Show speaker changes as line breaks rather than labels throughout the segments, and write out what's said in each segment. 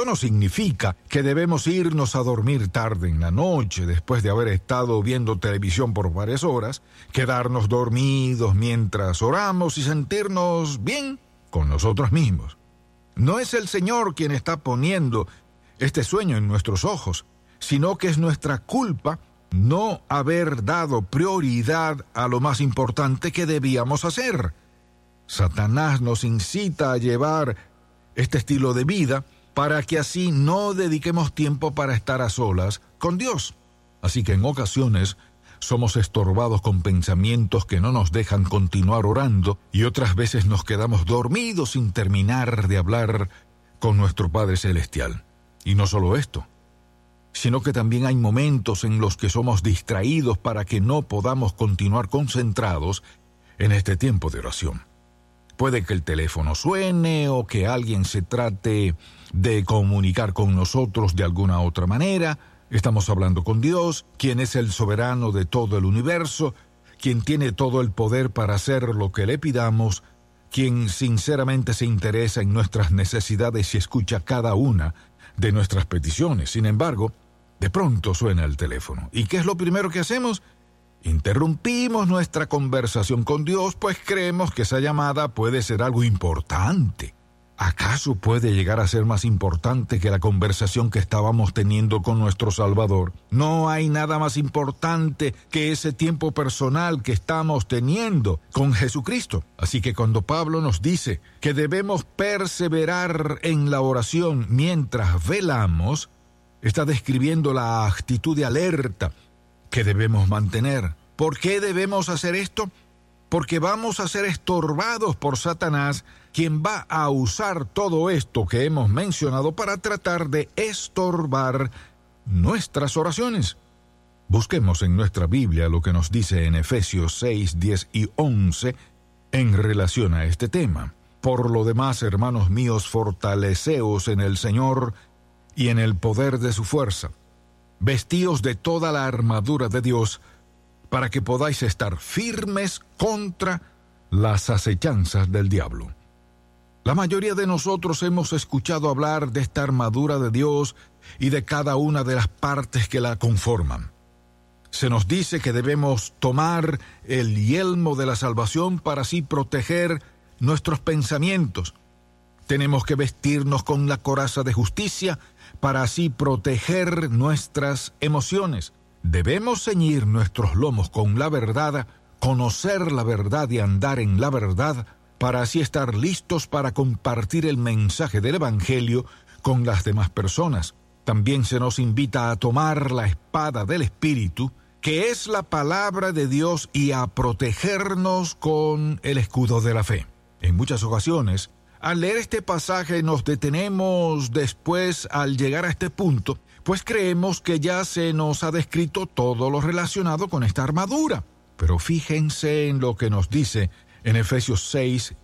Esto no significa que debemos irnos a dormir tarde en la noche después de haber estado viendo televisión por varias horas, quedarnos dormidos mientras oramos y sentirnos bien con nosotros mismos. No es el Señor quien está poniendo este sueño en nuestros ojos, sino que es nuestra culpa no haber dado prioridad a lo más importante que debíamos hacer. Satanás nos incita a llevar este estilo de vida para que así no dediquemos tiempo para estar a solas con Dios. Así que en ocasiones somos estorbados con pensamientos que no nos dejan continuar orando y otras veces nos quedamos dormidos sin terminar de hablar con nuestro Padre Celestial. Y no solo esto, sino que también hay momentos en los que somos distraídos para que no podamos continuar concentrados en este tiempo de oración. Puede que el teléfono suene o que alguien se trate de comunicar con nosotros de alguna otra manera. Estamos hablando con Dios, quien es el soberano de todo el universo, quien tiene todo el poder para hacer lo que le pidamos, quien sinceramente se interesa en nuestras necesidades y escucha cada una de nuestras peticiones. Sin embargo, de pronto suena el teléfono. ¿Y qué es lo primero que hacemos? Interrumpimos nuestra conversación con Dios, pues creemos que esa llamada puede ser algo importante. ¿Acaso puede llegar a ser más importante que la conversación que estábamos teniendo con nuestro Salvador? No hay nada más importante que ese tiempo personal que estamos teniendo con Jesucristo. Así que cuando Pablo nos dice que debemos perseverar en la oración mientras velamos, está describiendo la actitud de alerta que debemos mantener. ¿Por qué debemos hacer esto? Porque vamos a ser estorbados por Satanás, quien va a usar todo esto que hemos mencionado para tratar de estorbar nuestras oraciones. Busquemos en nuestra Biblia lo que nos dice en Efesios 6, 10 y 11 en relación a este tema. Por lo demás, hermanos míos, fortaleceos en el Señor y en el poder de su fuerza. Vestíos de toda la armadura de Dios, para que podáis estar firmes contra las acechanzas del diablo. La mayoría de nosotros hemos escuchado hablar de esta armadura de Dios y de cada una de las partes que la conforman. Se nos dice que debemos tomar el yelmo de la salvación para así proteger nuestros pensamientos. Tenemos que vestirnos con la coraza de justicia para así proteger nuestras emociones. Debemos ceñir nuestros lomos con la verdad, conocer la verdad y andar en la verdad, para así estar listos para compartir el mensaje del Evangelio con las demás personas. También se nos invita a tomar la espada del Espíritu, que es la palabra de Dios, y a protegernos con el escudo de la fe. En muchas ocasiones, al leer este pasaje nos detenemos después al llegar a este punto, pues creemos que ya se nos ha descrito todo lo relacionado con esta armadura. Pero fíjense en lo que nos dice en Efesios 6,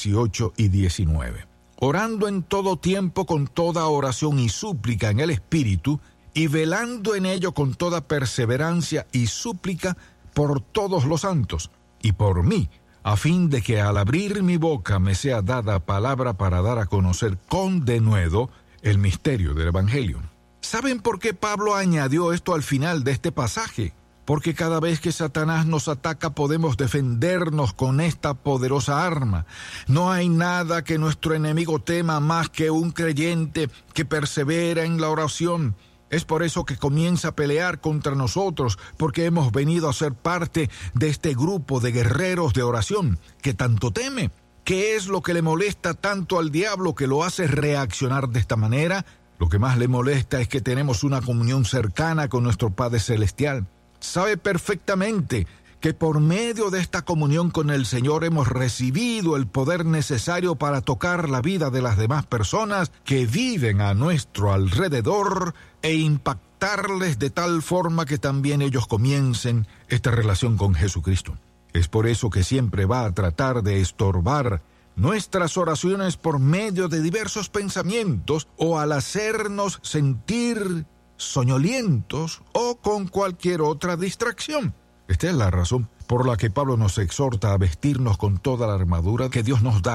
18 y 19. Orando en todo tiempo con toda oración y súplica en el Espíritu, y velando en ello con toda perseverancia y súplica por todos los santos, y por mí, a fin de que al abrir mi boca me sea dada palabra para dar a conocer con denuedo el misterio del Evangelio. ¿Saben por qué Pablo añadió esto al final de este pasaje? Porque cada vez que Satanás nos ataca podemos defendernos con esta poderosa arma. No hay nada que nuestro enemigo tema más que un creyente que persevera en la oración. Es por eso que comienza a pelear contra nosotros, porque hemos venido a ser parte de este grupo de guerreros de oración que tanto teme. ¿Qué es lo que le molesta tanto al diablo que lo hace reaccionar de esta manera? Lo que más le molesta es que tenemos una comunión cercana con nuestro Padre Celestial. Sabe perfectamente que por medio de esta comunión con el Señor hemos recibido el poder necesario para tocar la vida de las demás personas que viven a nuestro alrededor e impactarles de tal forma que también ellos comiencen esta relación con Jesucristo. Es por eso que siempre va a tratar de estorbar nuestras oraciones por medio de diversos pensamientos o al hacernos sentir soñolientos o con cualquier otra distracción. Esta es la razón por la que Pablo nos exhorta a vestirnos con toda la armadura que Dios nos da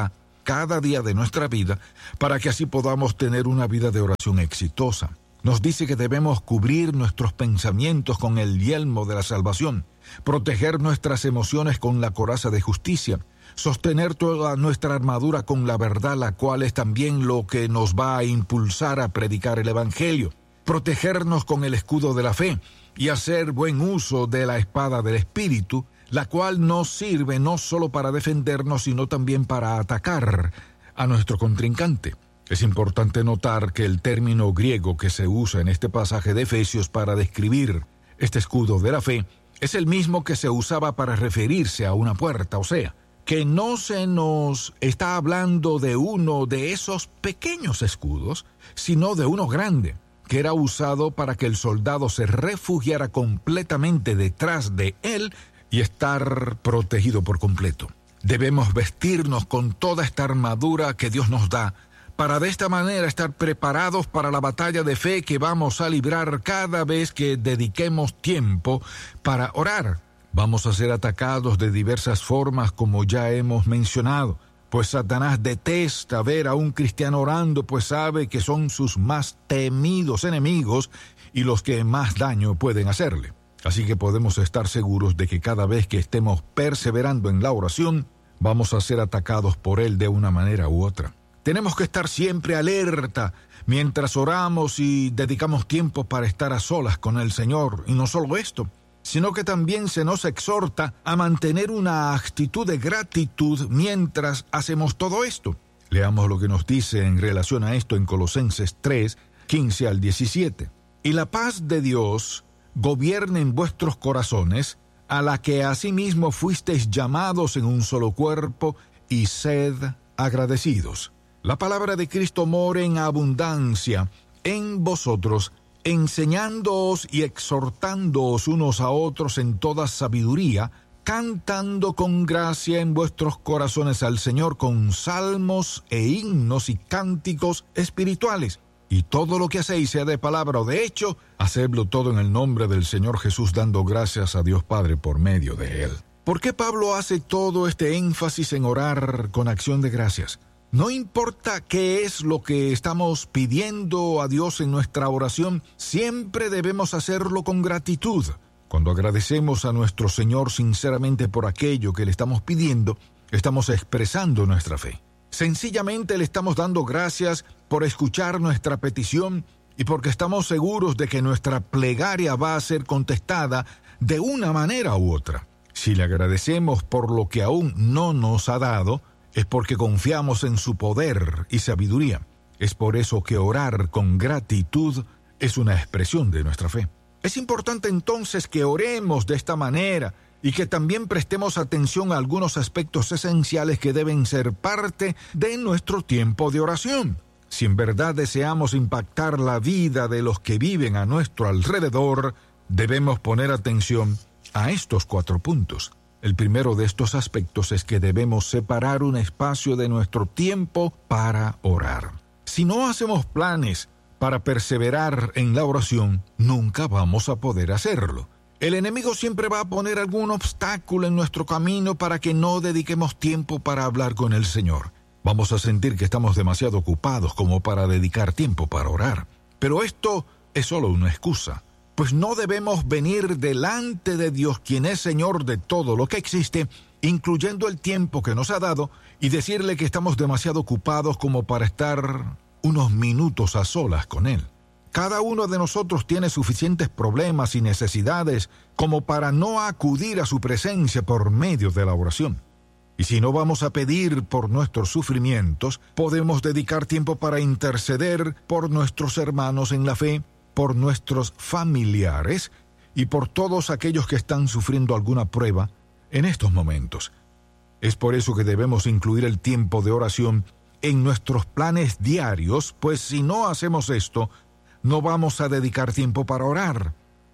cada día de nuestra vida para que así podamos tener una vida de oración exitosa. Nos dice que debemos cubrir nuestros pensamientos con el yelmo de la salvación, proteger nuestras emociones con la coraza de justicia, sostener toda nuestra armadura con la verdad, la cual es también lo que nos va a impulsar a predicar el Evangelio, protegernos con el escudo de la fe y hacer buen uso de la espada del Espíritu, la cual nos sirve no solo para defendernos, sino también para atacar a nuestro contrincante. Es importante notar que el término griego que se usa en este pasaje de Efesios para describir este escudo de la fe es el mismo que se usaba para referirse a una puerta, o sea, que no se nos está hablando de uno de esos pequeños escudos, sino de uno grande, que era usado para que el soldado se refugiara completamente detrás de él y estar protegido por completo. Debemos vestirnos con toda esta armadura que Dios nos da, para de esta manera estar preparados para la batalla de fe que vamos a librar cada vez que dediquemos tiempo para orar. Vamos a ser atacados de diversas formas, como ya hemos mencionado, pues Satanás detesta ver a un cristiano orando, pues sabe que son sus más temidos enemigos y los que más daño pueden hacerle. Así que podemos estar seguros de que cada vez que estemos perseverando en la oración, vamos a ser atacados por él de una manera u otra. Tenemos que estar siempre alerta mientras oramos y dedicamos tiempo para estar a solas con el Señor. Y no solo esto, sino que también se nos exhorta a mantener una actitud de gratitud mientras hacemos todo esto. Leamos lo que nos dice en relación a esto en Colosenses 3, 15 al 17. Y la paz de Dios gobierne en vuestros corazones, a la que asimismo fuisteis llamados en un solo cuerpo, y sed agradecidos. La palabra de Cristo more en abundancia en vosotros, enseñándoos y exhortándoos unos a otros en toda sabiduría, cantando con gracia en vuestros corazones al Señor con salmos e himnos y cánticos espirituales. Y todo lo que hacéis, sea de palabra o de hecho, hacedlo todo en el nombre del Señor Jesús, dando gracias a Dios Padre por medio de Él. ¿Por qué Pablo hace todo este énfasis en orar con acción de gracias? No importa qué es lo que estamos pidiendo a Dios en nuestra oración, siempre debemos hacerlo con gratitud. Cuando agradecemos a nuestro Señor sinceramente por aquello que le estamos pidiendo, estamos expresando nuestra fe. Sencillamente le estamos dando gracias por escuchar nuestra petición y porque estamos seguros de que nuestra plegaria va a ser contestada de una manera u otra. Si le agradecemos por lo que aún no nos ha dado, es porque confiamos en su poder y sabiduría. Es por eso que orar con gratitud es una expresión de nuestra fe. Es importante entonces que oremos de esta manera y que también prestemos atención a algunos aspectos esenciales que deben ser parte de nuestro tiempo de oración. Si en verdad deseamos impactar la vida de los que viven a nuestro alrededor, debemos poner atención a estos 4 puntos. El primero de estos aspectos es que debemos separar un espacio de nuestro tiempo para orar. Si no hacemos planes para perseverar en la oración, nunca vamos a poder hacerlo. El enemigo siempre va a poner algún obstáculo en nuestro camino para que no dediquemos tiempo para hablar con el Señor. Vamos a sentir que estamos demasiado ocupados como para dedicar tiempo para orar. Pero esto es solo una excusa, pues no debemos venir delante de Dios, quien es Señor de todo lo que existe, incluyendo el tiempo que nos ha dado, y decirle que estamos demasiado ocupados como para estar unos minutos a solas con Él. Cada uno de nosotros tiene suficientes problemas y necesidades como para no acudir a su presencia por medio de la oración. Y si no vamos a pedir por nuestros sufrimientos, podemos dedicar tiempo para interceder por nuestros hermanos en la fe, por nuestros familiares y por todos aquellos que están sufriendo alguna prueba en estos momentos. Es por eso que debemos incluir el tiempo de oración en nuestros planes diarios, pues si no hacemos esto, no vamos a dedicar tiempo para orar.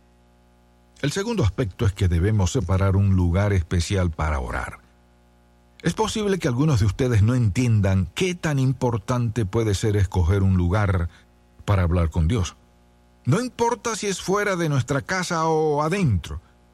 El segundo aspecto es que debemos separar un lugar especial para orar. Es posible que algunos de ustedes no entiendan qué tan importante puede ser escoger un lugar para hablar con Dios. No importa si es fuera de nuestra casa o adentro.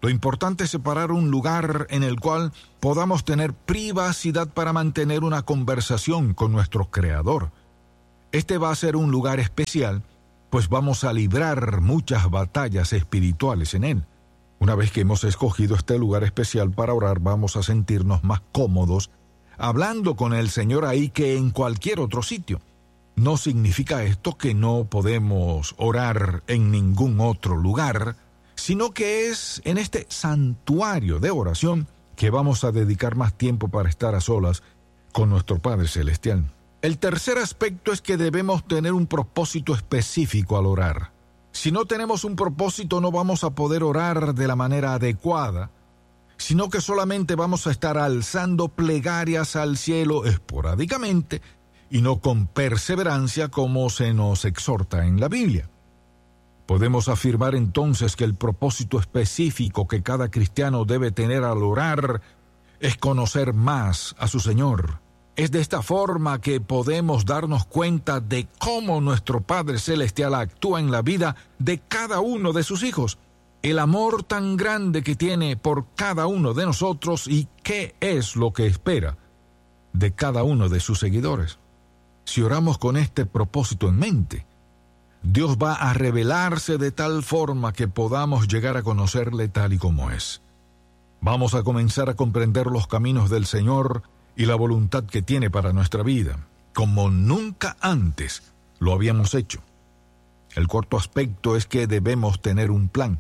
Lo importante es separar un lugar en el cual podamos tener privacidad para mantener una conversación con nuestro Creador. Este va a ser un lugar especial, pues vamos a librar muchas batallas espirituales en él. Una vez que hemos escogido este lugar especial para orar, vamos a sentirnos más cómodos hablando con el Señor ahí que en cualquier otro sitio. No significa esto que no podemos orar en ningún otro lugar, sino que es en este santuario de oración que vamos a dedicar más tiempo para estar a solas con nuestro Padre Celestial. El tercer aspecto es que debemos tener un propósito específico al orar. Si no tenemos un propósito, no vamos a poder orar de la manera adecuada, sino que solamente vamos a estar alzando plegarias al cielo esporádicamente y no con perseverancia como se nos exhorta en la Biblia. Podemos afirmar entonces que el propósito específico que cada cristiano debe tener al orar es conocer más a su Señor. Es de esta forma que podemos darnos cuenta de cómo nuestro Padre Celestial actúa en la vida de cada uno de sus hijos, el amor tan grande que tiene por cada uno de nosotros y qué es lo que espera de cada uno de sus seguidores. Si oramos con este propósito en mente, Dios va a revelarse de tal forma que podamos llegar a conocerle tal y como es. Vamos a comenzar a comprender los caminos del Señor y la voluntad que tiene para nuestra vida, como nunca antes lo habíamos hecho. El cuarto aspecto es que debemos tener un plan.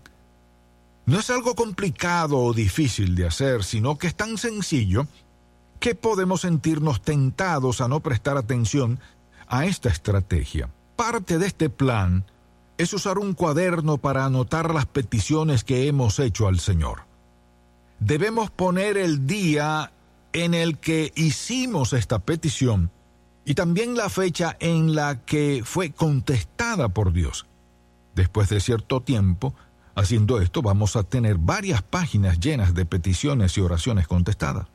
No es algo complicado o difícil de hacer, sino que es tan sencillo que podemos sentirnos tentados a no prestar atención a esta estrategia. Parte de este plan es usar un cuaderno para anotar las peticiones que hemos hecho al Señor. Debemos poner el día en el que hicimos esta petición y también la fecha en la que fue contestada por Dios. Después de cierto tiempo, haciendo esto, vamos a tener varias páginas llenas de peticiones y oraciones contestadas.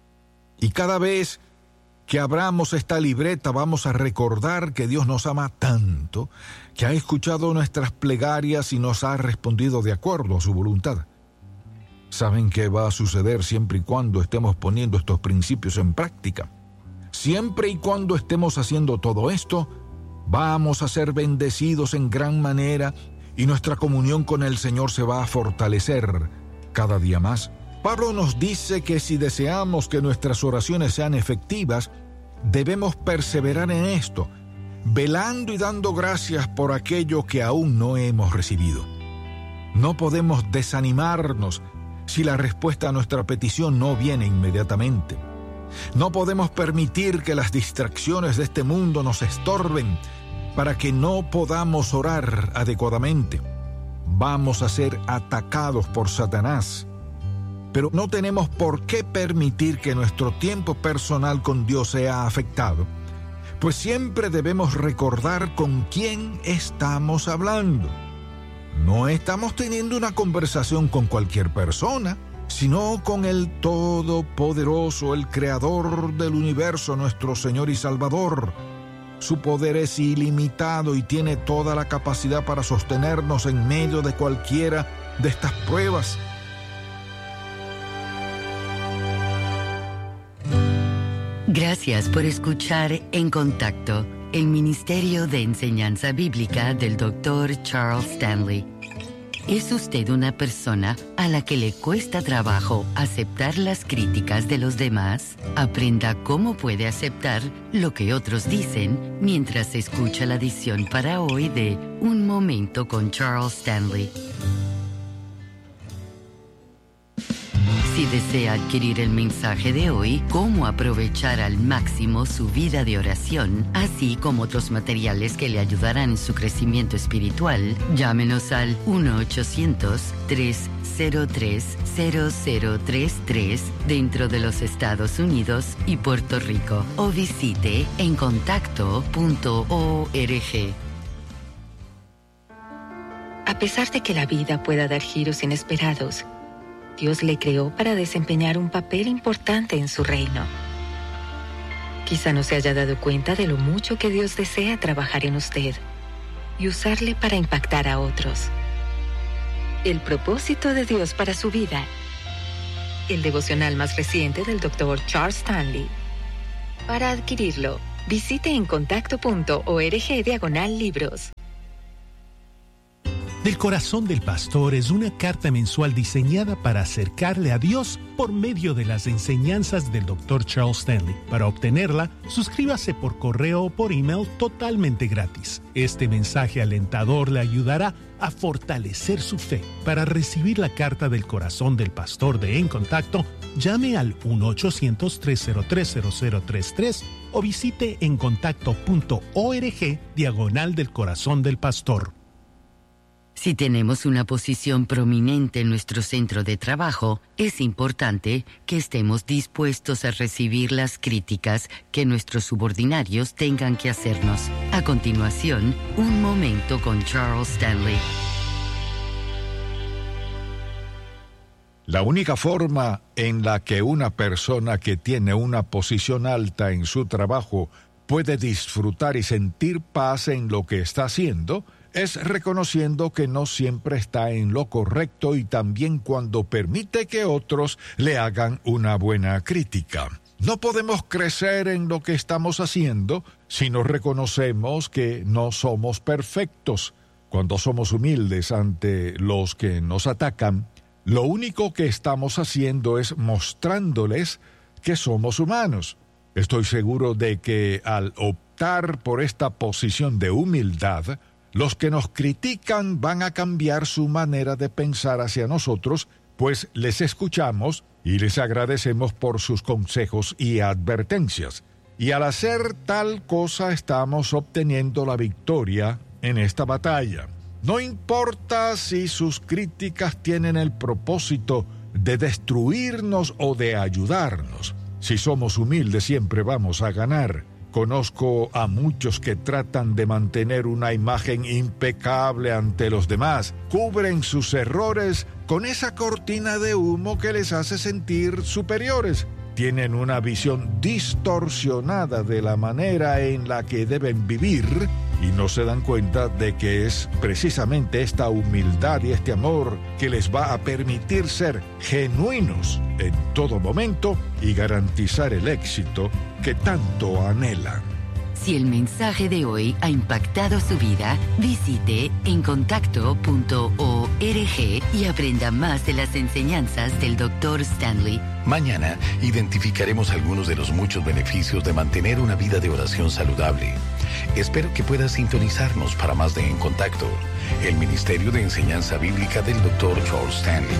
Y cada vez que abramos esta libreta, vamos a recordar que Dios nos ama tanto, que ha escuchado nuestras plegarias y nos ha respondido de acuerdo a su voluntad. ¿Saben qué va a suceder siempre y cuando estemos poniendo estos principios en práctica? Siempre y cuando estemos haciendo todo esto, vamos a ser bendecidos en gran manera y nuestra comunión con el Señor se va a fortalecer cada día más. Pablo nos dice que si deseamos que nuestras oraciones sean efectivas, debemos perseverar en esto, velando y dando gracias por aquello que aún no hemos recibido. No podemos desanimarnos si la respuesta a nuestra petición no viene inmediatamente. No podemos permitir que las distracciones de este mundo nos estorben para que no podamos orar adecuadamente. Vamos a ser atacados por Satanás. Pero no tenemos por qué permitir que nuestro tiempo personal con Dios sea afectado, pues siempre debemos recordar con quién estamos hablando. No estamos teniendo una conversación con cualquier persona, sino con el Todopoderoso, el Creador del universo, nuestro Señor y Salvador. Su poder es ilimitado y tiene toda la capacidad para sostenernos en medio de cualquiera de estas pruebas.
Gracias por escuchar En Contacto, el Ministerio de Enseñanza Bíblica del Dr. Charles Stanley. ¿Es usted una persona a la que le cuesta trabajo aceptar las críticas de los demás? Aprenda cómo puede aceptar lo que otros dicen mientras escucha la edición para hoy de Un Momento con Charles Stanley. Si desea adquirir el mensaje de hoy, cómo aprovechar al máximo su vida de oración, así como otros materiales que le ayudarán en su crecimiento espiritual, llámenos al 1-800-303-0033 dentro de los Estados Unidos y Puerto Rico o visite encontacto.org.
A pesar de que la vida pueda dar giros inesperados, Dios le creó para desempeñar un papel importante en su reino. Quizá no se haya dado cuenta de lo mucho que Dios desea trabajar en usted y usarle para impactar a otros. El propósito de Dios para su vida. El devocional más reciente del Dr. Charles Stanley. Para adquirirlo, visite encontacto.org/libros.
Del corazón del pastor es una carta mensual diseñada para acercarle a Dios por medio de las enseñanzas del Dr. Charles Stanley. Para obtenerla, suscríbase por correo o por email totalmente gratis. Este mensaje alentador le ayudará a fortalecer su fe. Para recibir la carta del corazón del pastor de En Contacto, llame al 1-800-303-0033 o visite encontacto.org/del corazón del pastor.
Si tenemos una posición prominente en nuestro centro de trabajo, es importante que estemos dispuestos a recibir las críticas que nuestros subordinarios tengan que hacernos. A continuación, un momento con Charles Stanley.
La única forma en la que una persona que tiene una posición alta en su trabajo puede disfrutar y sentir paz en lo que está haciendo es reconociendo que no siempre está en lo correcto y también cuando permite que otros le hagan una buena crítica. No podemos crecer en lo que estamos haciendo si no reconocemos que no somos perfectos. Cuando somos humildes ante los que nos atacan, lo único que estamos haciendo es mostrándoles que somos humanos. Estoy seguro de que al optar por esta posición de humildad, los que nos critican van a cambiar su manera de pensar hacia nosotros, pues les escuchamos y les agradecemos por sus consejos y advertencias. Y al hacer tal cosa estamos obteniendo la victoria en esta batalla. No importa si sus críticas tienen el propósito de destruirnos o de ayudarnos. Si somos humildes siempre vamos a ganar. Conozco a muchos que tratan de mantener una imagen impecable ante los demás. Cubren sus errores con esa cortina de humo que les hace sentir superiores. Tienen una visión distorsionada de la manera en la que deben vivir y no se dan cuenta de que es precisamente esta humildad y este amor que les va a permitir ser genuinos en todo momento y garantizar el éxito que tanto anhelan.
Si el mensaje de hoy ha impactado su vida, visite encontacto.org y aprenda más de las enseñanzas del Dr. Stanley.
Mañana identificaremos algunos de los muchos beneficios de mantener una vida de oración saludable. Espero que puedas sintonizarnos para más de En Contacto, el Ministerio de Enseñanza Bíblica del Dr. Charles Stanley.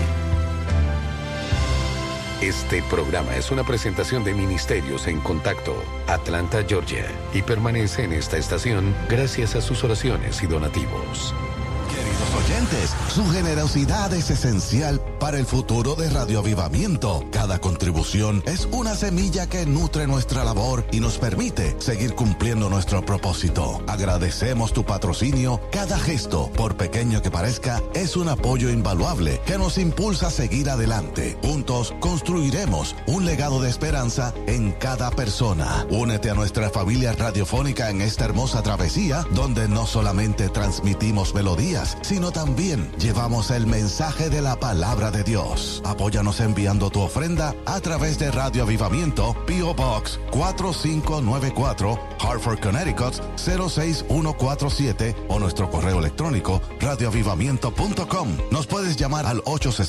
Este programa es una presentación de Ministerios en Contacto, Atlanta, Georgia, y permanece en esta estación gracias a sus oraciones y donativos.
Queridos oyentes, su generosidad es esencial para el futuro de Radio Avivamiento. Cada contribución es una semilla que nutre nuestra labor y nos permite seguir cumpliendo nuestro propósito. Agradecemos tu patrocinio. Cada gesto, por pequeño que parezca, es un apoyo invaluable que nos impulsa a seguir adelante. Juntos construiremos un legado de esperanza en cada persona. Únete a nuestra familia radiofónica en esta hermosa travesía, donde no solamente transmitimos melodías, sino también llevamos el mensaje de la palabra de Dios. Apóyanos enviando tu ofrenda a través de Radio Avivamiento, P.O. Box 4594, Hartford, Connecticut 06147 o nuestro correo electrónico radioavivamiento.com. Nos puedes llamar al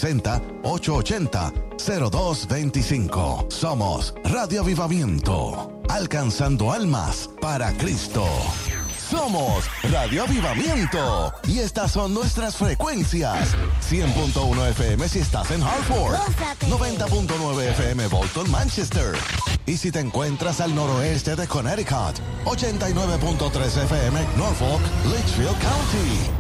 860-880-0225. Somos Radio Avivamiento, alcanzando almas para Cristo. Somos Radio Avivamiento y estas son nuestras frecuencias: 100.1 FM si estás en Hartford, 90.9 FM Bolton, Manchester, y si te encuentras al noroeste de Connecticut, 89.3 FM Norfolk, Litchfield County.